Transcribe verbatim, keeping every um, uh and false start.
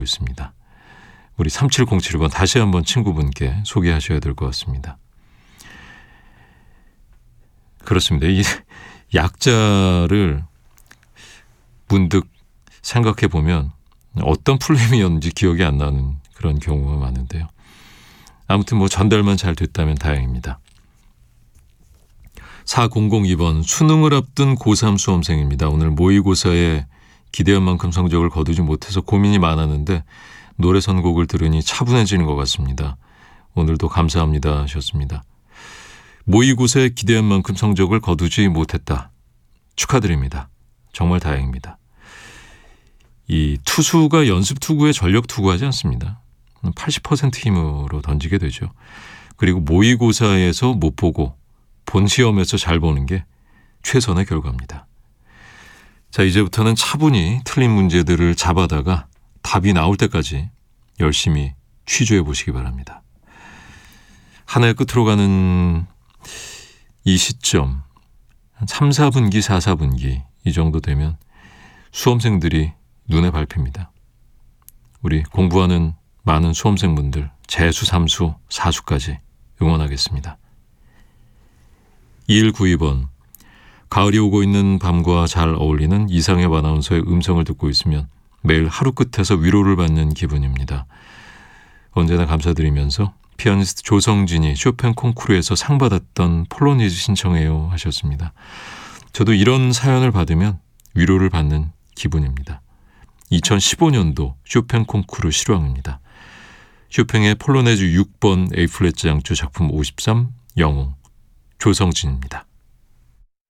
있습니다. 우리 삼칠공칠 번 다시 한번 친구분께 소개하셔야 될 것 같습니다. 그렇습니다. 이 약자를 문득 생각해 보면 어떤 플레임이었는지 기억이 안 나는 그런 경우가 많은데요. 아무튼 뭐 전달만 잘 됐다면 다행입니다. 사공공이 번 수능을 앞둔 고삼 수험생입니다. 오늘 모의고사에 기대한 만큼 성적을 거두지 못해서 고민이 많았는데 노래 선곡을 들으니 차분해지는 것 같습니다. 오늘도 감사합니다 하셨습니다. 모의고사에 기대한 만큼 성적을 거두지 못했다. 축하드립니다. 정말 다행입니다. 이 투수가 연습 투구에 전력 투구하지 않습니다. 팔십 퍼센트 힘으로 던지게 되죠. 그리고 모의고사에서 못 보고 본 시험에서 잘 보는 게 최선의 결과입니다. 자, 이제부터는 차분히 틀린 문제들을 잡아다가 답이 나올 때까지 열심히 취조해 보시기 바랍니다. 한 해 끝으로 가는 이 시점, 한 삼, 사분기, 사, 사분기 이 정도 되면 수험생들이 눈에 밟힙니다. 우리 공부하는 많은 수험생분들 재수, 삼수, 사수까지 응원하겠습니다. 이일구이 번 가을이 오고 있는 밤과 잘 어울리는 이상엽 아나운서의 음성을 듣고 있으면 매일 하루 끝에서 위로를 받는 기분입니다. 언제나 감사드리면서 피아니스트 조성진이 쇼팽 콩쿠르에서 상 받았던 폴로니즈 신청해요 하셨습니다. 저도 이런 사연을 받으면 위로를 받는 기분입니다. 이천십오 년도 쇼팽 콩쿠르 실황입니다. 쇼팽의 폴로네즈 육 번 A 플랫 장조 작품 오십삼 영웅 조성진입니다.